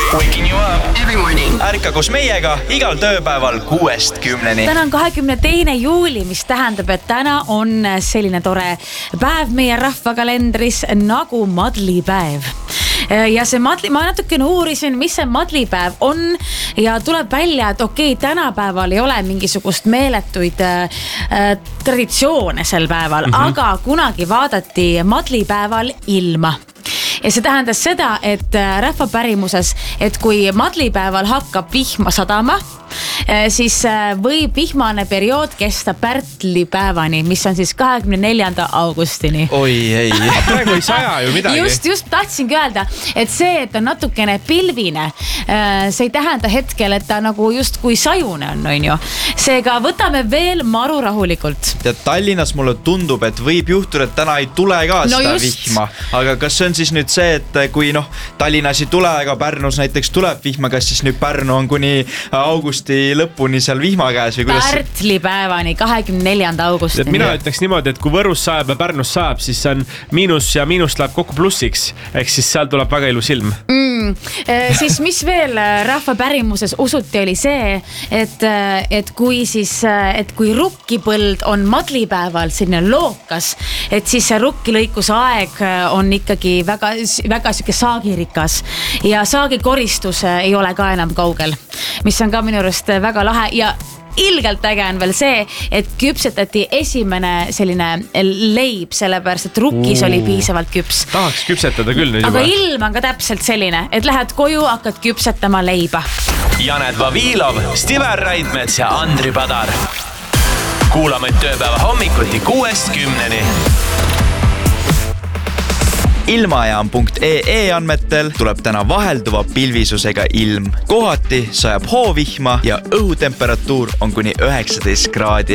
Waking you up every morning. Ärka koos meiega igal tööpäeval 6-10. Täna on 22. juuli, mis tähendab, et täna on selline tore päev meie rahvakalendris nagu madlipäev. Ja see ma natukene uurisin, mis see madlipäev on ja tuleb välja, et okei, tänapäeval ei ole mingisugust meeletuid traditsioone sel päeval, aga kunagi vaadati madlipäeval ilma. Ja see tähendas seda, et rahvapärimuses, et kui madlipäeval hakkab vihma sadama, siis võib vihmane periood kesta pärtlipäevani, mis on siis 24. augustini. Oi, ei. Praegu ei saja ju midagi. Just tahtsingi öelda, et see, et on natukene pilvine, see ei tähenda hetkel, et ta nagu just kui sajune on ju. Seega võtame veel maru rahulikult. Ja Tallinnas mulle tundub, et võib juhtuda, et täna ei tule ka seda vihma. Aga kas see on siis nüüd see, et kui Tallinnas ei tule, aga Pärnus näiteks tuleb vihma, kas siis nüüd Pärnu on kuni augusti lõpuni seal vihma käes või kuidas? Pärtlipäevani, 24. augustini. Mina ütleks niimoodi, et kui Võrus sajab ja Pärnus sajab, siis on miinus ja miinus läheb kokku plussiks. Ehk siis seal tuleb väga ilus ilm. Siis mis veel rahvapärimuses usuti oli see, et kui rukkipõld on madlipäeval selline lookas, et siis see rukkilõikuse aeg on ikkagi väga siuke saagirikas ja saagikoristus ei ole ka enam kaugel, mis on ka minu arust väga lahe ja ilgelt äge on veel see, et küpsetati esimene selline leib, sellepärast, et rukkis oli piisavalt küps. Tahaks küpsetada küll nüüd juba. Aga ilm on ka täpselt selline, et lähed koju, hakkad küpsetama leiba. Janet Vavilov, Stiver Raidmets ja Andri Padar. Kuulame tööpäeva hommikuti 6-10. Ilmajaam.ee andmetel tuleb täna vahelduva pilvisusega ilm. Kohati sajab hoovihma ja õhutemperatuur on kuni 19 kraadi.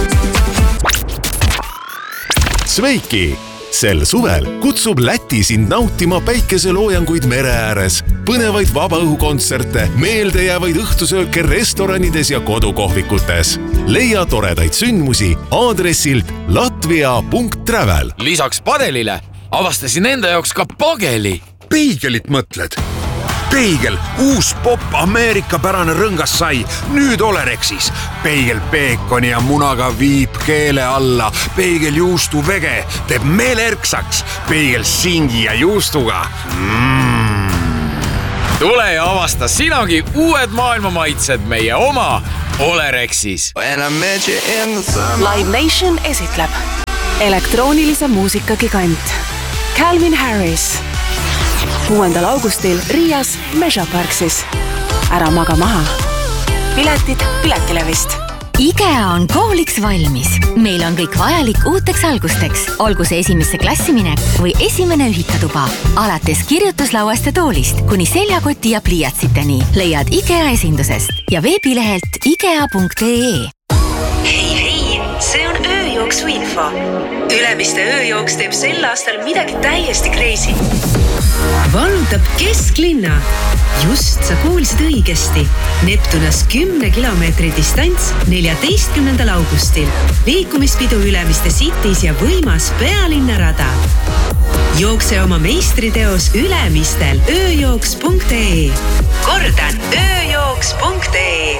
Sveiki! Sel suvel kutsub Läti sind nautima päikeseloojanguid mere ääres, põnevaid vabaõhukontserte, meeldejäävaid õhtusööke restoranides ja kodukohvikutes. Leia toredaid sündmusi aadressilt latvia.travel. Lisaks padelile avastasin enda jaoks ka pageli. Peigelit mõtled? Peigel, uus pop Ameerika pärane rõngas sai, nüüd Olerexis. Peigel peekoni ja munaga viib keele alla. Peigel juustu vege teeb meele erksaks. Peigel singi ja juustuga. Tule ja avasta sinagi uued maailma maitsed meie oma Olerexis. Live Nation esitleb elektroonilise muusika gigant Calvin Harris 6. augustil Riias Measure Parksis. Ära maga maha. Piletid Piletilevist. IKEA on kooliks valmis. Meil on kõik vajalik uuteks algusteks. Olgu see esimesse klassiminek või esimene ühikatuba. Alates kirjutuslauast ja toolist kuni seljakoti ja pliiatsiteni leiad IKEA esindusest ja veebilehelt ikea.ee. Hei, see on ööjooksu info. Ülemiste ööjooks teeb sel aastal midagi täiesti crazy. Vallutab kesklinna. Just sa kuulsid õigesti. Neptunas 10 kilomeetri distants 14. augustil. Liikumispidu Ülemiste Cities ja võimas pealinnarada. Jookse oma meistriteos Ülemistel ööjooks.ee. Kordan, ööjooks.ee.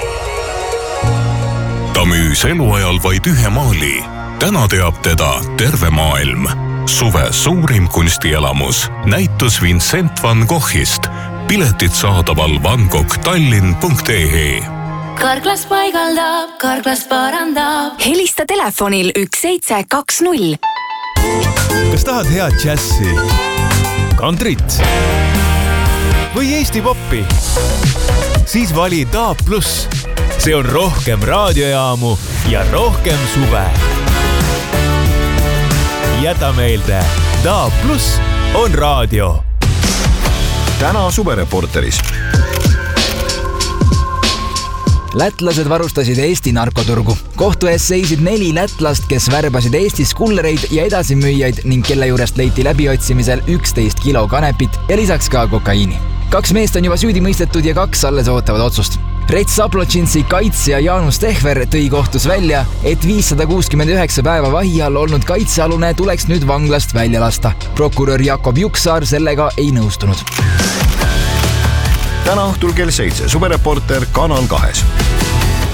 Ta müüs eluajal vaid ühe maali. Täna teab teda terve maailm. Suve suurim kunstielamus. Näitus Vincent van Goghist. Piletid saadaval vangoghtallinn.ee. Karklas paigaldab, karklas parandab. Helista telefonil 1720. Kas tahad head džässi, kantrit või Eesti poppi? Siis vali DAB+. See on rohkem raadiojaamu ja rohkem suve. Jäta meelde, DAB+ on raadio. Täna suvereporteris. Lätlased varustasid Eesti narkoturgu. Kohtu ees seisid 4 lätlast, kes värbasid Eestis kullereid ja edasimüüjaid ning kelle juurest leiti läbiotsimisel 11 kilo kanepit ja lisaks ka kokaiini. 2 meest on juba süüdi mõistetud ja 2 alles ootavad otsust. Rets Saplotšinsi kaitsja Jaanus Tehver tõi kohtus välja, et 569 päeva vahi all olnud kaitsealune tuleks nüüd vanglast välja lasta. Prokurör Jakob Juksaar sellega ei nõustunud. täna õhtul kell 7 Suvereporter Kanal 2.